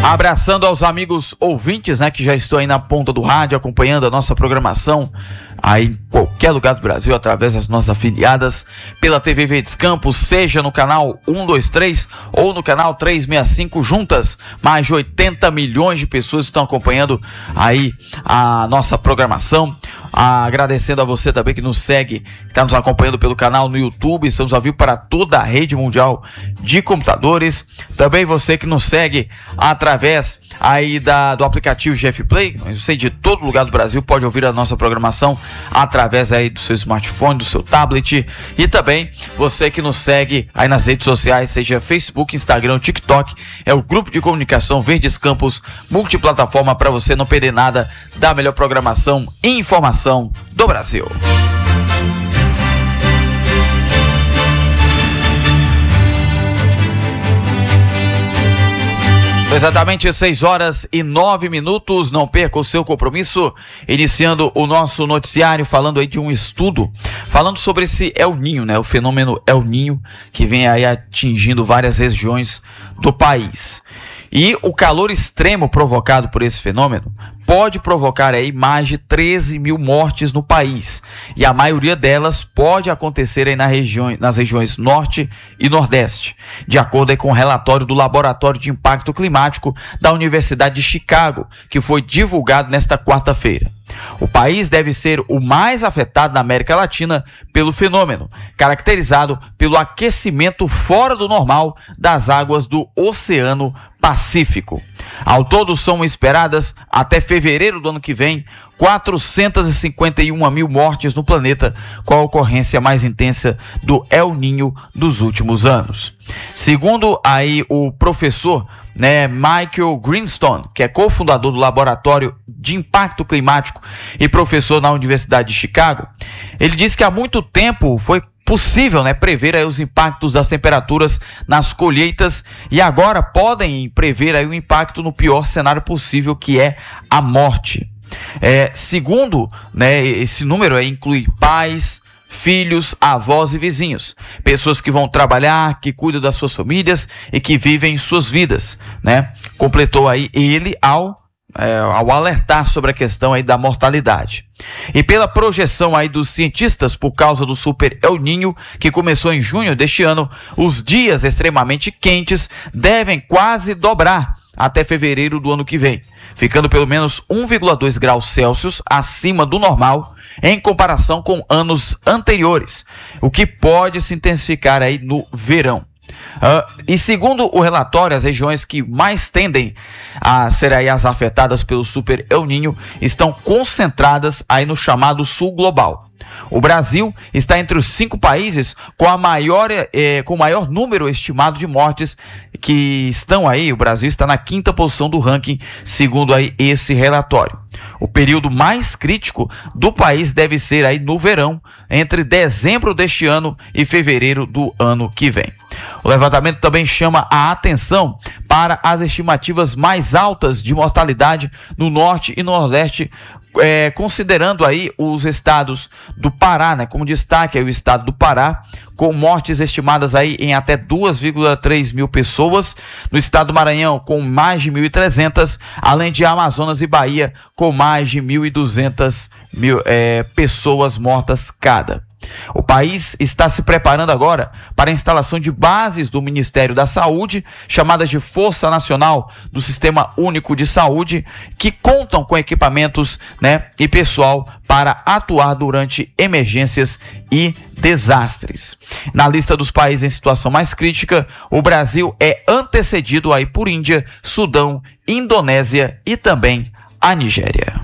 Abraçando aos amigos ouvintes, né, que já estão aí na ponta do rádio, acompanhando a nossa programação aí em qualquer lugar do Brasil, através das nossas afiliadas, pela TV Verdes Campos, seja no canal 123 ou no canal 365, juntas, mais de 80 milhões de pessoas estão acompanhando aí a nossa programação. Agradecendo a você também que nos segue, que está nos acompanhando pelo canal no YouTube. Estamos ao vivo para toda a rede mundial de computadores. Também você que nos segue através aí do aplicativo GF Play. Você de todo lugar do Brasil pode ouvir a nossa programação através aí do seu smartphone, do seu tablet. E também você que nos segue aí nas redes sociais, seja Facebook, Instagram, TikTok. É o grupo de comunicação Verdes Campos, multiplataforma, para você não perder nada da melhor programação e informação do Brasil. Exatamente 6h09. Não perca o seu compromisso, iniciando o nosso noticiário falando aí de um estudo, falando sobre esse El Niño, né? O fenômeno El Niño, que vem aí atingindo várias regiões do país. E o calor extremo provocado por esse fenômeno pode provocar aí mais de 13 mil mortes no país. E a maioria delas pode acontecer aí nas regiões Norte e Nordeste, de acordo aí com o relatório do Laboratório de Impacto Climático da Universidade de Chicago, que foi divulgado nesta quarta-feira. O país deve ser o mais afetado na América Latina pelo fenômeno, caracterizado pelo aquecimento fora do normal das águas do Oceano Pacífico. Ao todo, são esperadas, até fevereiro do ano que vem, 451 mil mortes no planeta, com a ocorrência mais intensa do El Niño dos últimos anos. Segundo aí o professor Michael Greenstone, que é cofundador do Laboratório de Impacto Climático e professor na Universidade de Chicago, ele disse que há muito tempo foi possível prever aí os impactos das temperaturas nas colheitas, e agora podem prever aí o impacto no pior cenário possível, que é a morte. Segundo esse número inclui pais, filhos, avós e vizinhos, pessoas que vão trabalhar, que cuidam das suas famílias e que vivem suas vidas, Completou aí ele ao alertar sobre a questão aí da mortalidade. E pela projeção aí dos cientistas, por causa do Super El Niño, que começou em junho deste ano, os dias extremamente quentes devem quase dobrar até fevereiro do ano que vem, ficando pelo menos 1,2 graus Celsius acima do normal em comparação com anos anteriores, o que pode se intensificar aí no verão. E segundo o relatório, as regiões que mais tendem a ser aí as afetadas pelo Super El Niño estão concentradas aí no chamado Sul Global. O Brasil está entre os 5 países com o maior número estimado de mortes que estão aí. O Brasil está na 5ª posição do ranking, segundo aí esse relatório. O período mais crítico do país deve ser aí no verão, entre dezembro deste ano e fevereiro do ano que vem. O levantamento também chama a atenção para as estimativas mais altas de mortalidade no Norte e Nordeste, considerando aí os estados do Pará, como destaque aí o estado do Pará, com mortes estimadas aí em até 2,3 mil pessoas, no estado do Maranhão com mais de 1.300, além de Amazonas e Bahia com mais de 1.200 pessoas mortas cada. O país está se preparando agora para a instalação de bases do Ministério da Saúde, chamadas de Força Nacional do Sistema Único de Saúde, que contam com equipamentos e pessoal para atuar durante emergências e desastres. Na lista dos países em situação mais crítica, o Brasil é antecedido aí por Índia, Sudão, Indonésia e também a Nigéria.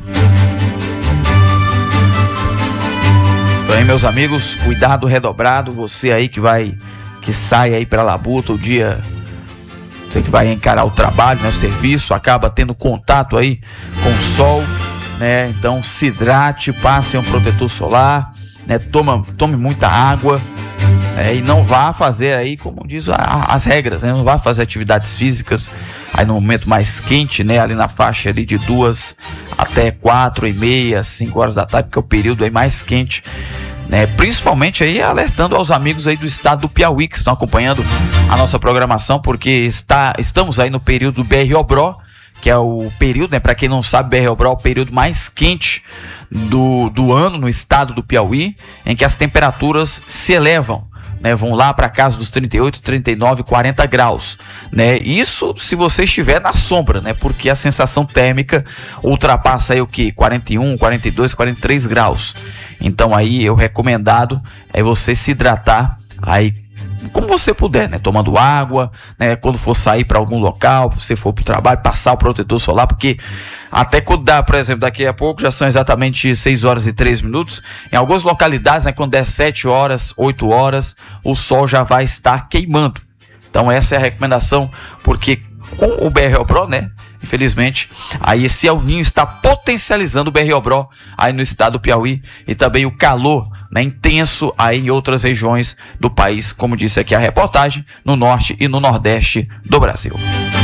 Bem, meus amigos, cuidado redobrado, você aí que sai aí para Labuta o dia, você que vai encarar o trabalho, o serviço, acaba tendo contato aí com o sol, então se hidrate, passe um protetor solar, tome muita água, e não vá fazer aí, como diz as regras, não vá fazer atividades físicas aí no momento mais quente, ali na faixa ali de 2 até 4h30, 5 horas da tarde, porque é o período aí mais quente, principalmente aí alertando aos amigos aí do estado do Piauí que estão acompanhando a nossa programação, porque estamos aí no período do BR-Obró, que é o período, né? Para quem não sabe, BR-Obró é o período mais quente do ano no estado do Piauí, em que as temperaturas se elevam, né? Vão lá para casa dos 38, 39, 40 graus, né? Isso se você estiver na sombra, né? Porque a sensação térmica ultrapassa aí o que? 41, 42, 43 graus. Então aí o recomendado é você se hidratar aí como você puder, né? Tomando água, né? Quando for sair para algum local, se você for para o trabalho, passar o protetor solar, porque até quando dá, por exemplo, daqui a pouco já são exatamente 6 horas e 3 minutos. Em algumas localidades, né, quando der 7 horas, 8 horas, o sol já vai estar queimando. Então essa é a recomendação, porque com o BR-Obró, né? Infelizmente, aí esse El Ninho está potencializando o BR-Obró aí no estado do Piauí, e também o calor, né, intenso aí em outras regiões do país, como disse aqui a reportagem, no norte e no nordeste do Brasil.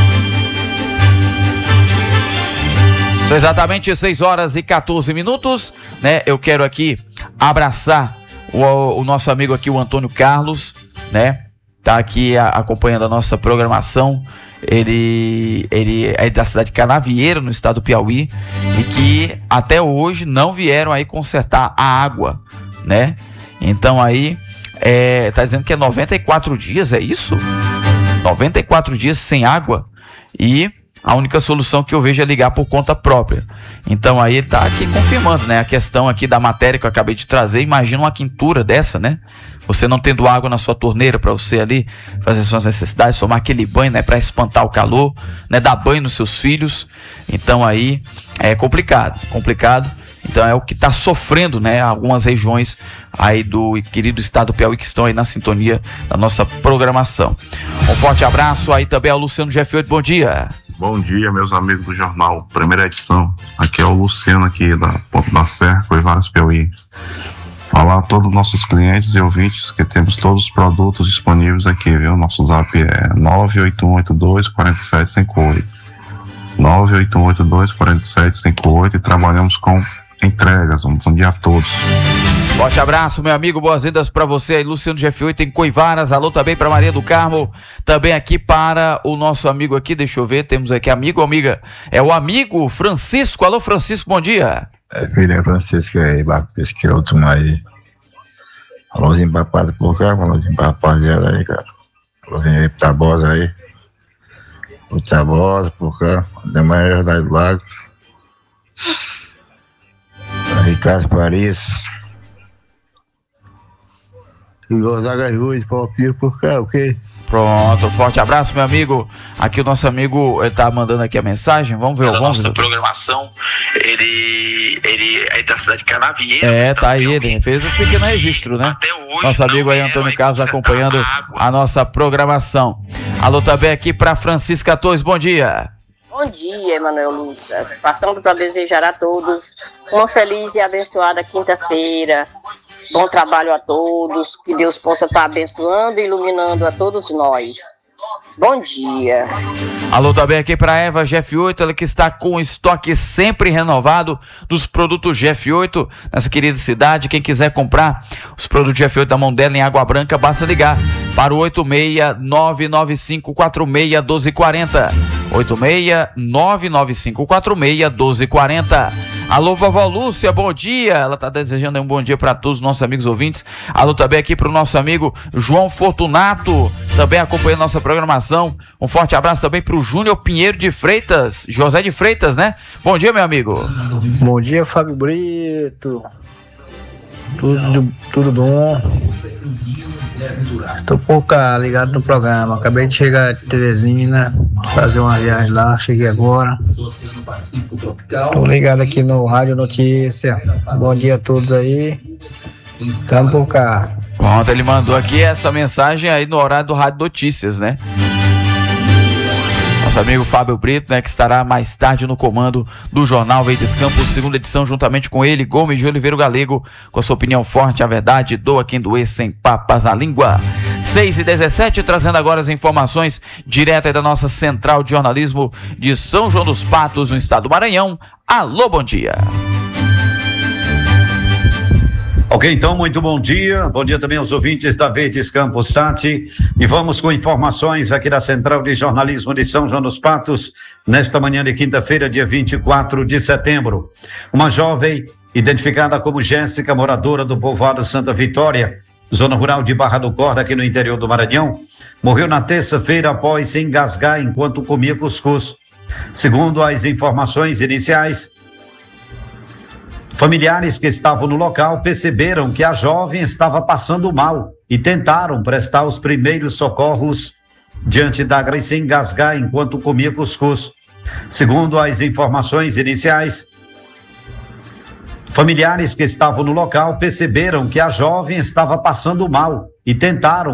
São exatamente 6 horas e 14 minutos, né? Eu quero aqui abraçar o nosso amigo aqui, o Antônio Carlos, né? Tá aqui acompanhando a nossa programação. Ele é da cidade de Canavieiro, no estado do Piauí, e que até hoje não vieram aí consertar a água, né? Então aí tá dizendo que é 94 dias, é isso? 94 dias sem água, e a única solução que eu vejo é ligar por conta própria. Então aí ele tá aqui confirmando, né? A questão aqui da matéria que eu acabei de trazer. Imagina uma quintura dessa, né? Você não tendo água na sua torneira para você ali fazer suas necessidades, tomar aquele banho, né, para espantar o calor, né, dar banho nos seus filhos. Então aí é complicado. Então é o que está sofrendo, né, algumas regiões aí do querido estado do Piauí que estão aí na sintonia da nossa programação. Um forte abraço aí também ao Luciano F8, bom dia. Bom dia, meus amigos do jornal, primeira edição. Aqui é o Luciano aqui da Ponta da Serra, Coivaras, Piauí. Falar a todos os nossos clientes e ouvintes que temos todos os produtos disponíveis aqui, viu? Nosso zap é 981824758. 981824758 e trabalhamos com entregas. Um bom dia a todos. Forte abraço, meu amigo, boas-vindas para você aí, Luciano F8 em Coivaras. Alô também para Maria do Carmo, também aqui para o nosso amigo aqui, deixa eu ver, temos aqui amigo ou amiga, é o amigo Francisco. Alô Francisco, bom dia. Filho é Francisco aí, que é outro aí. Alôzinho pra Padre por cá, alôzinho pra rapaziada aí, cara. Alôzinho aí pro Tabosa aí. O Tabosa por cá, demais é Verdade do Lago. Ricardo Paris. E Gonzaga Ruiz, Palpinho por cá, ok? Pronto, forte abraço, meu amigo. Aqui o nosso amigo tá mandando aqui a mensagem. Vamos ver o nossa programação. Ele é da cidade de Canavieiro. Tá aí, ele fez um pequeno registro, né? Até hoje, nosso amigo aí, Antônio Carlos, acompanhando a nossa programação. Alô também aqui para Francisca Torres, bom dia. Bom dia, Emanuel Lucas. Passando para desejar a todos uma feliz e abençoada quinta-feira. Bom trabalho a todos, que Deus possa estar abençoando e iluminando a todos nós. Bom dia. Alô também aqui para Eva GF8, ela que está com o estoque sempre renovado dos produtos GF8 nessa querida cidade. Quem quiser comprar os produtos GF8 da mão dela em Água Branca, basta ligar para o 86995461240. 86995461240. Alô, vovó Lúcia, bom dia. Ela está desejando um bom dia para todos os nossos amigos ouvintes. Alô também aqui para o nosso amigo João Fortunato, também acompanhando nossa programação. Um forte abraço também para o Júnior Pinheiro de Freitas, José de Freitas, né? Bom dia, meu amigo. Bom dia, Fábio Brito. Tudo bom? Estou pouco ligado no programa. Acabei de chegar de Teresina, fazer uma viagem lá, cheguei agora. Estou ligado aqui no Rádio Notícia. Bom dia a todos aí. Tamo por cá. Pronto, ele mandou aqui essa mensagem aí no horário do Rádio Notícias, né? Nosso amigo Fábio Brito, né, que estará mais tarde no comando do Jornal Verdes Campos, segunda edição, juntamente com ele, Gomes de Oliveira Galego, com a sua opinião forte, a verdade, doa quem doer, sem papas na língua. 6h17, trazendo agora as informações direto aí da nossa central de jornalismo de São João dos Patos, no estado do Maranhão. Alô, bom dia. Ok, então, muito bom dia também aos ouvintes da Verdes Campos Sat, e vamos com informações aqui da Central de Jornalismo de São João dos Patos, nesta manhã de quinta-feira, dia 24 de setembro. Uma jovem identificada como Jéssica, moradora do povoado Santa Vitória, zona rural de Barra do Corda, aqui no interior do Maranhão, morreu na terça-feira após se engasgar enquanto comia cuscuz. Segundo as informações iniciais, familiares que estavam no local perceberam que a jovem estava passando mal e tentaram prestar os primeiros socorros diante da agressão, se engasgar enquanto comia cuscuz. Segundo as informações iniciais, familiares que estavam no local perceberam que a jovem estava passando mal e tentaram